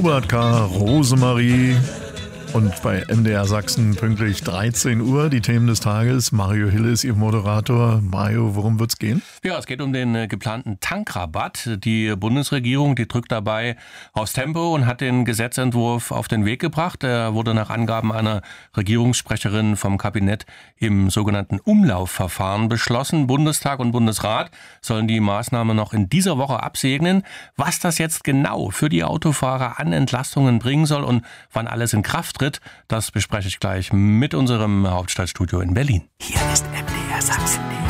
Hubert K., Rosemarie und bei MDR Sachsen pünktlich 13 Uhr. Die Themen des Tages. Mario Hille ist Ihr Moderator. Mario, worum wird's gehen? Ja, es geht um den geplanten Tankrabatt. Die Bundesregierung, die drückt dabei aufs Tempo und hat den Gesetzentwurf auf den Weg gebracht. Er wurde nach Angaben einer Regierungssprecherin vom Kabinett im sogenannten Umlaufverfahren beschlossen. Bundestag und Bundesrat sollen die Maßnahme noch in dieser Woche absegnen. Was das jetzt genau für die Autofahrer an Entlastungen bringen soll und wann alles in Kraft tritt, das bespreche ich gleich mit unserem Hauptstadtstudio in Berlin. Hier ist MDR Sachsen.